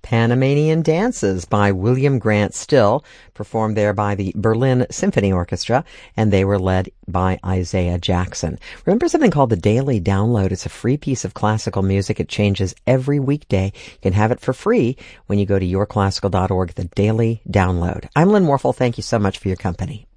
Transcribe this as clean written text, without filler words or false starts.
Panamanian Dances by William Grant Still, performed there by the Berlin Symphony Orchestra, and they were led by Isaiah Jackson. Remember something called the Daily Download. It's a free piece of classical music. It changes every weekday. You can have it for free when you go to yourclassical.org, the Daily Download. I'm Lynn Warfel. Thank you so much for your company.